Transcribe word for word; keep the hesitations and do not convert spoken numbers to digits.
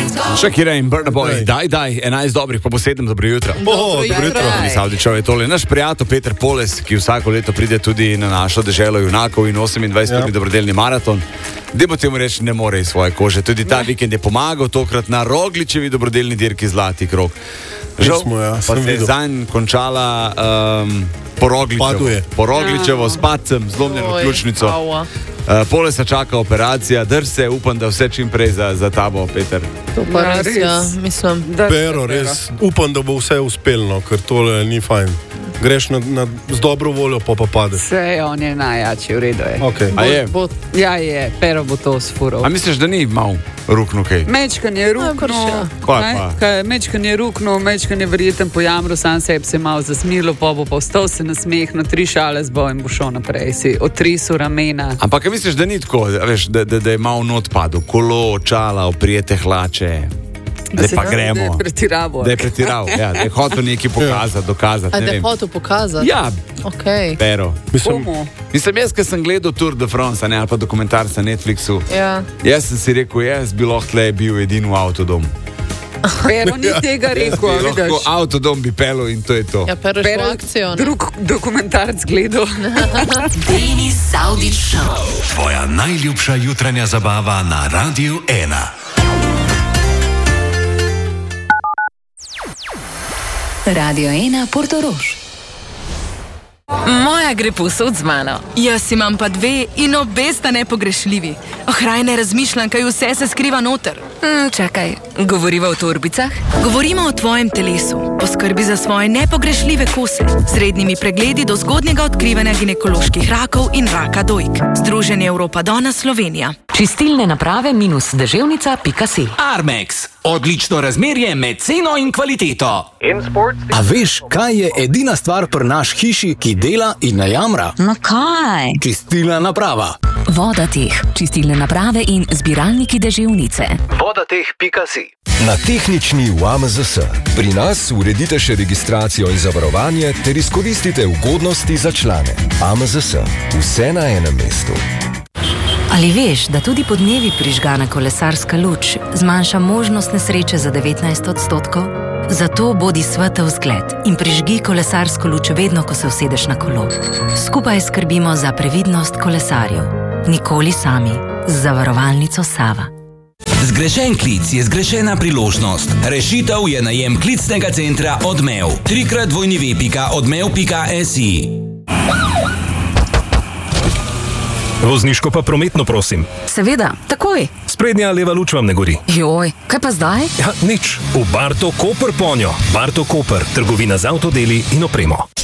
Shakira in Burna Boy, daj, daj, enajst dobrih, pa po sedem, dobro jutro. Dobro jutro. Savdičev je tole naš prijatelj Peter Poles, ki vsako leto pride tudi na našo deželo junakov in osemindvajseti ja. dobrodelni maraton. Dajmo temu reči, ne more iz svoje kože. Tudi ta ne. vikend je pomagal, tokrat na Rogličevi dobrodelni dirki Zlati krog. Žal, smo, ja, pa se je zanj končala um, po Rogličevo, po Rogličevo s padcem, zlomljeno ključnico. Uh, Polesa čaka operacija, drž se, upam, da vse čim prej za, za tabo, Peter. To pa ja, res, ja, mislim. Pero, res, upam, da bo vse uspelno, ker tole ni fajn. Greš na, na, z dobro voljo, pa pa padeš. Vse, on je najjači, v redu je. Okay. Bo, je? Bo, ja, je, Pero bo to sfural. A misliš, da ni mal ruknu kaj? Mečkan je ruknu, mečkan je ruknu, mečkan je verjeten po jamru, sam sebi se je mal zasmilo, pa bo pa vstal se nasmehno, tri šale z bojem bo šel naprej, si otrisu ramena. Ampak misliš, da ni tako, veš, da, da, da je mal not padel, kolo, očala, oprijete hlače? Zdaj pa gremo. Da je pretiraval. Da je pretiraval, ja, da je hotel nekaj pokazati, dokazati. A da je hotel pokazati? Ja, okay. Pero. Mislim, mislim, jaz, ker sem gledal Tour de France, ne, ali pa dokumentarca na Netflixu, ja. jaz sem si rekel, jaz bi lahko tle bil edin v avtodomu. Pero ni tega rekel, ja, vidiš. Lahko avtodom bi pelil in to je to. Ja, Pero je šlo akcijo. Drug dokumentarc gledal. Denis Saudić Show. Tvoja najljubša jutranja zabava na Radiu ena. Radio ena Portorož. Moja gre povsod z mano. Jaz imam pa dve in obe sta nepogrešljivi. Ohraj ne razmišljam, kaj vse se skriva noter. Hm, čakaj, govoriva o torbicah? Govorimo o tvojem telesu. Poskrbi za svoje nepogrešljive kose. S rednimi pregledi do zgodnjega odkrivanja ginekoloških rakov in raka dojk. Združenje Evropa Dona Slovenija. Čistilne naprave minus deževnica pika si. Armex. Odlično razmerje med ceno in kvaliteto. A veš, kaj je edina stvar pri naš hiši, ki dela in ne jamra? No kaj? Čistilna naprava. Vodateh. Čistilne naprave in zbiralniki deževnice. Vodateh pika si. Na tehnični v A M Z S. Pri nas uredite še registracijo in zavarovanje ter izkoristite ugodnosti za člane. A M Z S. Vse na enem mestu. Ali veš, da tudi podnevi prižgana kolesarska luč zmanjša možnost nesreče za devetnajst odstotkov? Zato bodi svetel zgled in prižgi kolesarsko luč vedno, ko se usedeš na kolo. Skupaj skrbimo za previdnost kolesarjev. Nikoli sami. Z zavarovalnico Sava. Zgrešen klic je zgrešena priložnost. Rešitev je najem klicnega centra Odmev. Trikrat dvojni ve pika odmev pika si. Vozniško pa prometno, prosim. Seveda, takoj. Sprednja leva luč vam ne gori. Joj, kaj pa zdaj? Ja, nič. V Barto Koper ponjo. Barto Koper, trgovina z avtodeli in opremo.